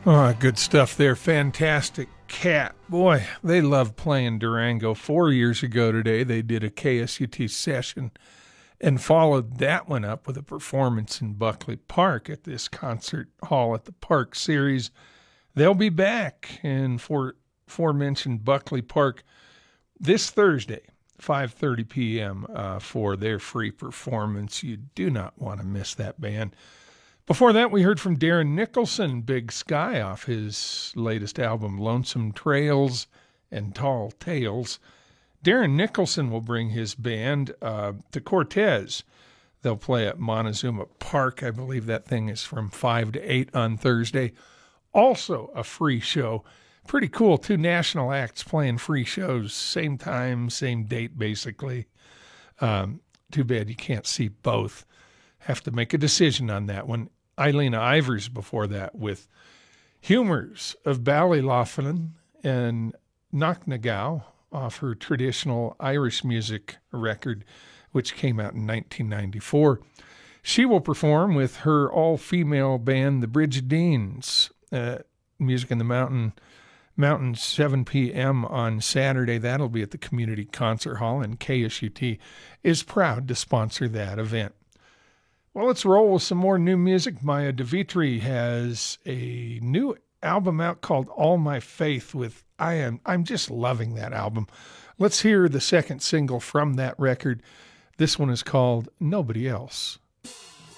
Oh, good stuff there. Fantastic Cat. Boy, they love playing Durango. 4 years ago today, they did a KSUT session and followed that one up with a performance in Buckley Park at this concert hall at the Park series. They'll be back in aforementioned Buckley Park this Thursday, 5:30 p.m. For their free performance. You do not want to miss that band. Before that, we heard from Darren Nicholson, Big Sky, off his latest album, Lonesome Trails and Tall Tales. Darren Nicholson will bring his band to Cortez. They'll play at Montezuma Park. I believe that thing is from 5 to 8 on Thursday. Also a free show. Pretty cool. 2 national acts playing free shows. Same time, same date, basically. Too bad you can't see both. Have to make a decision on that one. Eileen Ivers before that with Humors of Ballyloughlin and Knocknagow off her traditional Irish music record, which came out in 1994. She will perform with her all-female band, the Brigidines, Music in the Mountains, 7 p.m. on Saturday. That'll be at the Community Concert Hall, and KSUT is proud to sponsor that event. Well, let's roll with some more new music. Maya DeVitri has a new album out called All My Faith I'm just loving that album. Let's hear the second single from that record. This one is called Nobody Else.